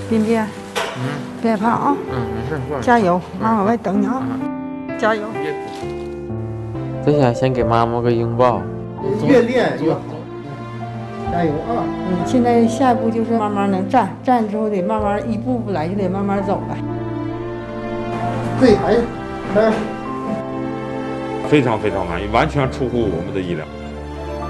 彬彬，别怕啊， 没事， 加油，妈妈在等你啊，加油。 这下先给妈妈个拥抱。 越练越好，加油啊！ 现在下一步就是慢慢能站，站之后得慢慢一步步来，就得慢慢走了。 对，哎， 非常非常满意，完全出乎我们的意料。